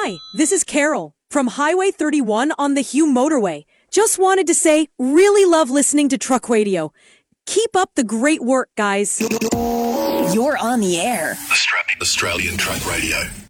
Hi, this is Carol from Highway 31 on the Hugh Motorway. Just wanted to say, really love listening to Truck Radio. Keep up the great work, guys. You're on the air. Australian Truck Radio.